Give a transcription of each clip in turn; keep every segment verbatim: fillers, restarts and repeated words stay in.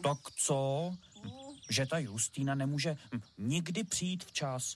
Tak co? Že ta Justína nemůže nikdy přijít včas.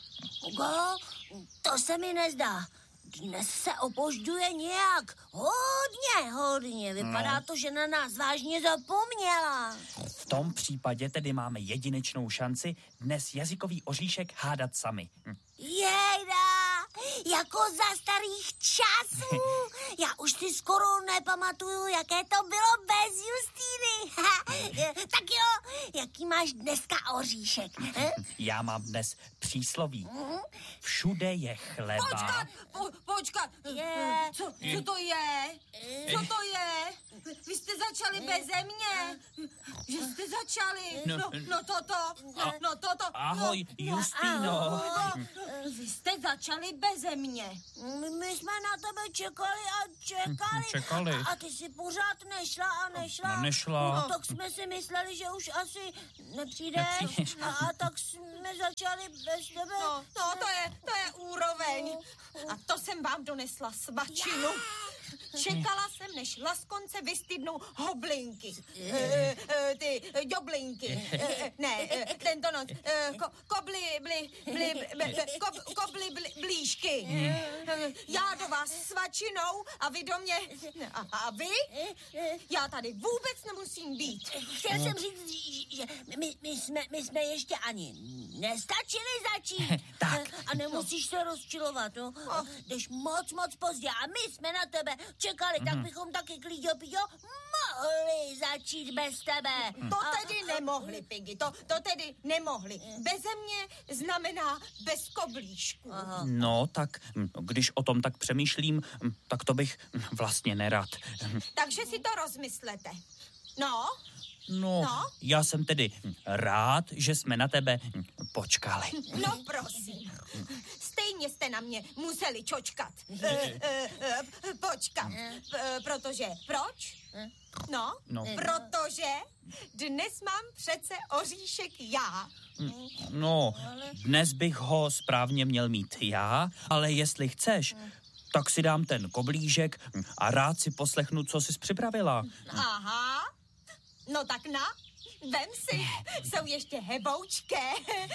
Hugo, to se mi nezdá. Dnes se opožďuje nějak hodně, hodně. Vypadá no. to, že na nás vážně zapomněla. V tom případě tedy máme jedinečnou šanci dnes jazykový oříšek hádat sami. Hm. Jejda, jako za starých časů. Já už si skoro nepamatuju, jaké to bylo bez Justíny. Tak jo, jaký máš dneska oříšek? Já mám dnes přísloví. Všude je chleba. Počkat, po, počkat. Je. Co, co to je? Co to je? Vy jste začali beze mě. Že jste začali. No, No, no toto. No, no toto. Ahoj, no, Justýno. No, vy jste začali beze mě. My, my jsme na tebe čekali a čekali. Čekali. A, a ty si pořád nešla a nešla. No, nešla. No, tak jsme si mysleli, že už asi nepřijdeš. Nepřijdeš. A, a tak jsme začali bez tebe. No, no to je, to je úroveň. A to jsem vám donesla svačinu. Čekala jsem, než laskonce vystydnou hoblinky. E, e, ty joblinky. E, ne, e, tento noc. E, ko, kobly, bli, bli, bli, ko, kobly, bli, blížky. E, já do vás svačinou a vy do mě. A, a vy? Já tady vůbec nemusím být. Chtěl jsem říct, že my, my, jsme, my jsme ještě ani nestačili začít. Tak. A nemusíš se rozčilovat, no. Jdeš moc, moc pozdě a my jsme na tebe čekali, tak bychom taky klíďo, píďo mohli začít bez tebe. To tedy nemohli, Piggy, to, to tedy nemohli. Beze mě znamená bez koblížku. No, tak když o tom tak přemýšlím, tak to bych vlastně nerad. Takže si to rozmyslete. No, No, No? já jsem tedy rád, že jsme na tebe počkali. no prosím. Stejně jste na mě museli čočkat. E, e, e, počkat. E, protože, proč? No, No. protože dnes mám přece oříšek já. No, dnes bych ho správně měl mít já, ale jestli chceš, tak si dám ten koblížek a rád si poslechnu, co jsi připravila. Aha, no tak na, vem si, jsou ještě heboučké,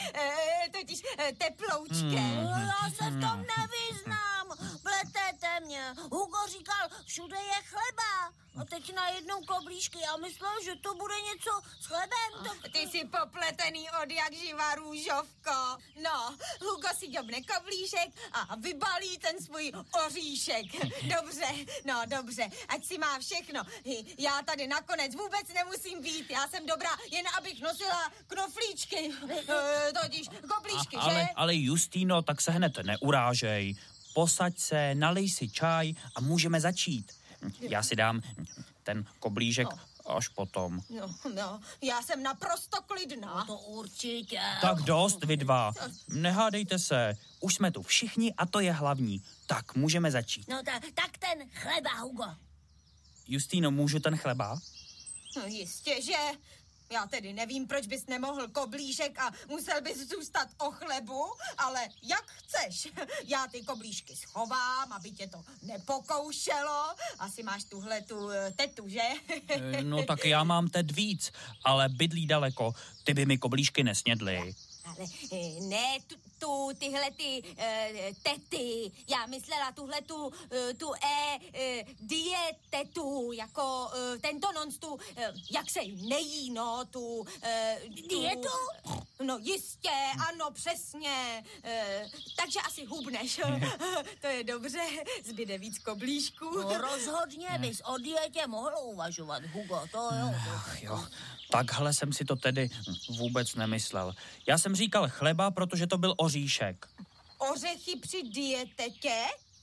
e, totiž e, teploučké. Já se v tom nevyznám. Pletete mě. Hugo říkal, všude je chleba. A teď najednou koblížky. Já myslel, že to bude něco s chlebem. Tak... Ty jsi popletený od jak živa, růžovko. No, Hugo si dobne koblížek a vybalí ten svůj oříšek. Dobře, no dobře, ať si má všechno. Já tady nakonec vůbec nemusím být. Já jsem dobrá, jen abych nosila knoflíčky. E, totiž koblížky, A, ale, že? ale Justýno, tak se hned neurážej. Posaď se, nalej si čaj a můžeme začít. Já si dám ten koblížek až potom. No, no, já jsem naprosto klidná. To určitě. Tak dost, vy dva. Nehádejte se. Už jsme tu všichni a to je hlavní. Tak můžeme začít. No tak, tak ten chleba, Hugo. Justýno, můžu ten chleba? No jistě, že... Já tedy nevím, proč bys nemohl koblížek a musel bys zůstat o chlebu, ale jak chceš. Já ty koblížky schovám, aby tě to nepokoušelo. Asi máš tuhle tu tetu, že? No tak já mám teď víc, ale bydlí daleko. Ty by mi koblížky nesnědly. Ale ne tu, tu tyhle ty uh, tety. Já myslela tuhle tu, uh, tu e uh, dietetu, jako uh, tento nonc tu, uh, jak se nejí, no, tu... Uh, Dietu? No jistě, ano, přesně. Uh, takže asi hubneš. To je dobře, zbyde víc koblížků. No rozhodně bys o dietě mohl uvažovat, Hugo, to jo. Ach jo, takhle jsem si to tedy vůbec nemyslel. Já jsem říkal chleba, protože to byl oříšek. Ořechy při dietetě?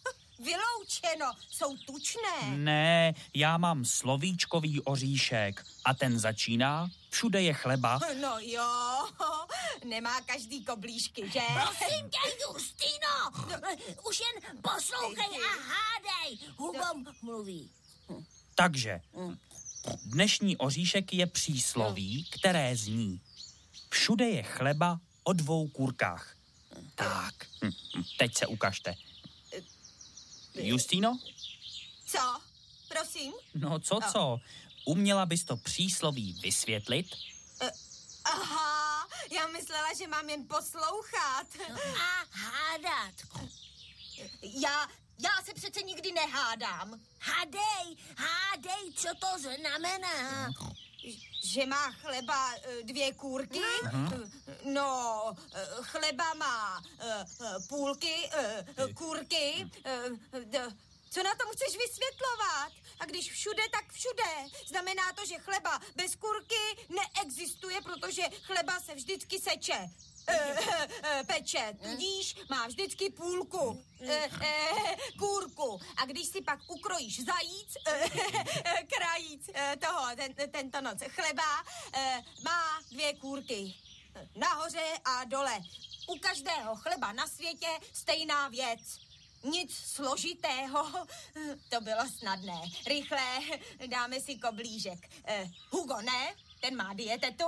Vyloučeno, jsou tučné. Ne, já mám slovíčkový oříšek a ten začíná všude je chleba. No jo, nemá každý koblížky, že? Prosím tě, Justino, už jen poslouchej a hádej. Hugo mluví. Takže dnešní oříšek je přísloví, které zní: všude je chleba o dvou kůrkách. Tak, hm, teď se ukažte. Justino? Co? Prosím? No co, co? uměla bys to přísloví vysvětlit? Uh, aha, já myslela, že mám jen poslouchat. No a hádat. Já, já se přece nikdy nehádám. Hádej, hádej, co to znamená. Že má chleba eh, dvě kůrky? Mhm. No, eh, chleba má eh, eh, půlky, eh, kůrky. eh, d- Co na tom chceš vysvětlovat? A když všude, tak všude. Znamená to, že chleba bez kůrky neexistuje, protože chleba se vždycky seče. E, e, peče, tudíž má vždycky půlku, e, e, kůrku. A když si pak ukrojíš zajíc, e, e, krajíc e, toho, ten, tento noc chleba, e, má dvě kůrky. Nahoře a dole. U každého chleba na světě stejná věc. Nic složitého, to bylo snadné. Rychle dáme si koblížek. Eh, Hugo, ne? Ten má dietetu.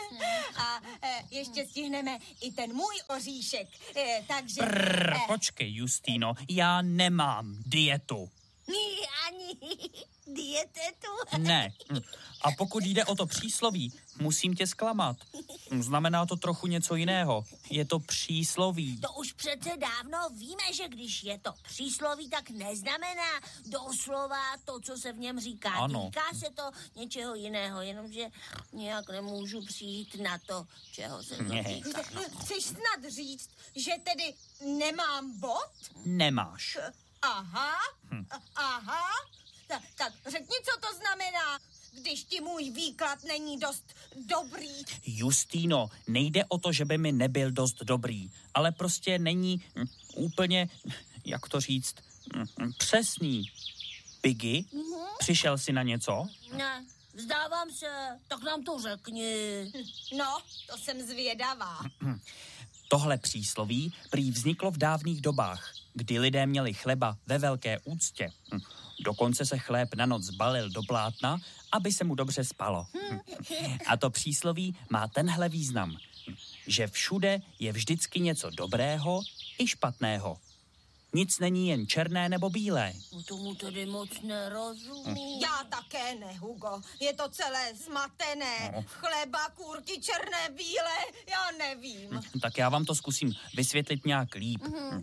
A eh, ještě stihneme i ten můj oříšek. Eh, takže... Prrr, eh, počkej, Justýno, já nemám dietu. Ní ani dietetu. Ne. A pokud jde o to přísloví, musím tě zklamat. Znamená to trochu něco jiného. Je to přísloví. To už přece dávno víme, že když je to přísloví, tak neznamená doslova to, co se v něm říká. Ano. Týká se to něčeho jiného, jenomže nějak nemůžu přijít na to, čeho se to Ne. týká. Chceš snad říct, že tedy nemám bod? Nemáš. Aha, aha. Tak, tak řekni, co to znamená, když ti můj výklad není dost dobrý. Justýno, nejde o to, že by mi nebyl dost dobrý, ale prostě není hm, úplně, jak to říct, hm, přesný. Piggy, přišel jsi na něco? Ne, vzdávám se, tak nám to řekni. No, to jsem zvědavá. Tohle přísloví prý vzniklo v dávných dobách, kdy lidé měli chleba ve velké úctě. Hm. Dokonce se chléb na noc balil do plátna, aby se mu dobře spalo. Hm. A to přísloví má tenhle význam, že všude je vždycky něco dobrého i špatného. Nic není jen černé nebo bílé. No tomu tedy moc nerozumím. Já také ne, Hugo. Je to celé zmatené. No. Chleba, kůrky, černé, bílé, já nevím. Tak já vám to zkusím vysvětlit nějak líp. Mm-hmm.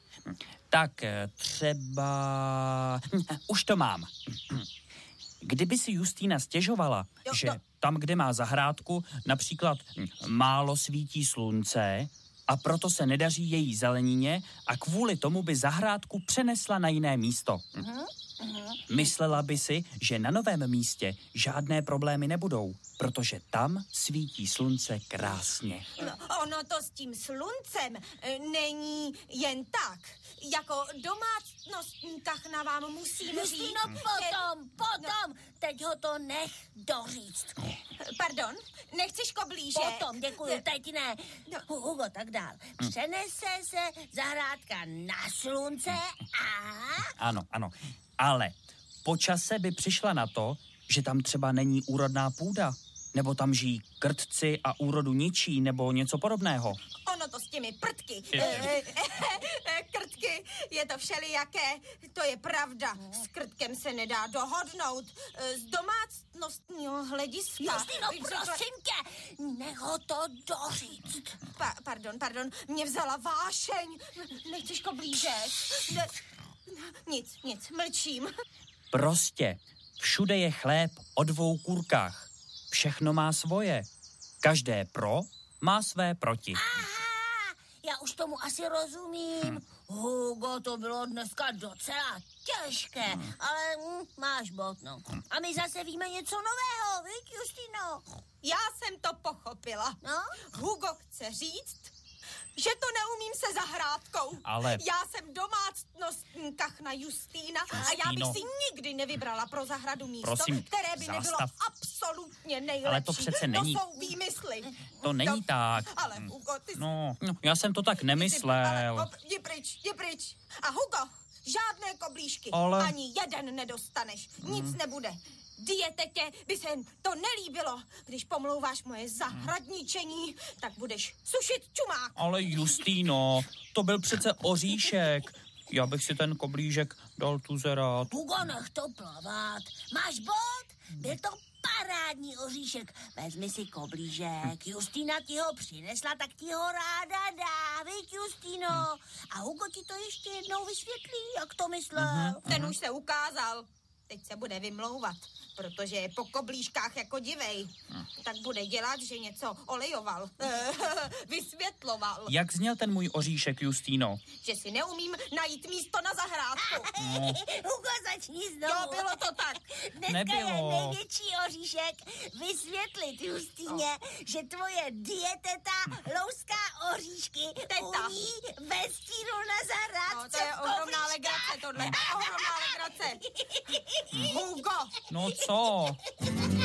Tak eh, třeba... Už to mám. Kdyby si Justýna stěžovala, Jo, že to- tam, kde má zahrádku, například málo svítí slunce a proto se nedaří její zelenině a kvůli tomu by zahrádku přenesla na jiné místo. Myslela by si, že na novém místě žádné problémy nebudou, protože tam svítí slunce krásně. No, ono to s tím sluncem e, není jen tak. Jako domácnost kachna vám musím říct. Justino, potom, potom, teď ho to nech doříct. Pardon, nechceš koblížek? Potom, děkuji, teď ne. No. Hu- Hugo, tak dál. Přenese se zahrádka na slunce a... Ano, ano. Ale po čase by přišla na to, že tam třeba není úrodná půda, nebo tam žijí krtci a úrodu ničí, nebo něco podobného. Ono to s těmi prtky. E, e, e, krtky, je to všelijaké, to je pravda. S krtkem se nedá dohodnout. E, z domácnostního hlediska. Justino, bych řekla- prosím tě, nech ho to doříct. Pa, pardon, pardon, mě vzala vášeň. Nechceš koblížek? Ne, nic, nic, mlčím. Prostě všude je chléb o dvou kůrkách. Všechno má svoje. Každé pro má své proti. Aha, já už tomu asi rozumím. Hm. Hugo, to bylo dneska docela těžké, Hm. ale mm, máš bod, no. A my zase víme něco nového, viď, Justino? Já jsem to pochopila. No? Hugo chce říct, že to neumím se zahrádkou. Ale- Já jsem domácnostní kachna Justýna a já Justýno. bych si nikdy nevybrala pro zahradu místo, Prosím, které by mi bylo zastav. absolutně nejlepší. Ale to přece není- To jsou výmysly. To není tak. Ale Hugo, ty jsi... No, no, já jsem to tak nemyslel. Ale, jdi pryč, jdi pryč. A Hugo, žádné koblížky. Ale- Ani jeden nedostaneš. Nic nebude. Dietetě by se to nelíbilo. Když pomlouváš moje zahradničení, tak budeš sušit čumák. Ale Justýno, to byl přece oříšek. Já bych si ten koblížek dal tu zerat. Hugo, nech to plavat. Máš bod Byl to parádní oříšek. Vezmi si koblížek. Justína ti ho přinesla, tak ti ho ráda dá, viď, Justino? A Hugo ti to ještě jednou vysvětlí, jak to myslel. Ten už se ukázal. Teď se bude vymlouvat, protože je po koblížkách jako divej. Tak bude dělat, že něco olejoval, vysvětloval. Jak zněl ten můj oříšek, Justino? Že si neumím najít místo na zahrádku. No. Hugo, začni znovu. Jo, bylo to tak. Dneska Nebylo. je největší oříšek vysvětlit Justíně, no. že tvoje dieteta louská oříšky Teta. u ní ve stínu na zahrádce. No, to je ohromná legrace tohle. Ohromná legrace. Hugo! No co?